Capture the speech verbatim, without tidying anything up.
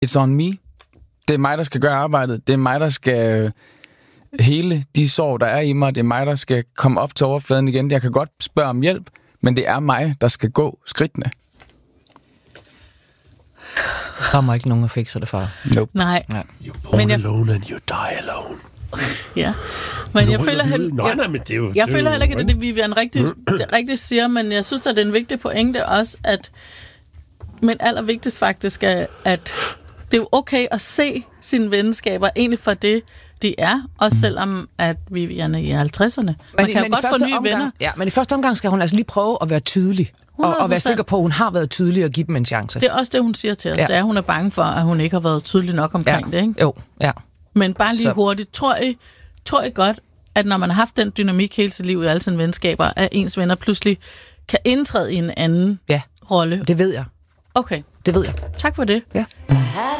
It's on me. Det er mig, der skal gøre arbejdet. Det er mig, der skal hele de sår, der er i mig. Det er mig, der skal komme op til overfladen igen. Jeg kan godt spørge om hjælp, men det er mig, der skal gå skridtene. Der kommer ikke nogen, der fikser det, far. Nope. Nej. Nej. You're born jeg... alone and you die alone. Ja. Men jeg Nå, føler, jeg, heller, nej, jeg, nej, men det er jo, jeg det føler heller ikke, at det er det, Vivian rigtig, rigtig siger, men jeg synes, at det er en vigtig pointe også, at men allervigtigst faktisk er, at det er jo okay at se sine venskaber egentlig for det, de er, også selvom at Vivian er i halvtredserne. Man men, kan men jo godt få nye omgang, venner. Ja, men i første omgang skal hun altså lige prøve at være tydelig. Og, og være sikker på, at hun har været tydelig og give dem en chance. Det er også det, hun siger til os. Ja. Det er, hun er bange for, at hun ikke har været tydelig nok omkring ja. det. Ikke? Jo, ja. Men bare lige Så. hurtigt. Tror I, tror I godt, at når man har haft den dynamik hele sit liv i alle sine venskaber, at ens venner pludselig kan indtræde i en anden ja. rolle? Det ved jeg. Okay. Det ved jeg. Tak for det. Ja.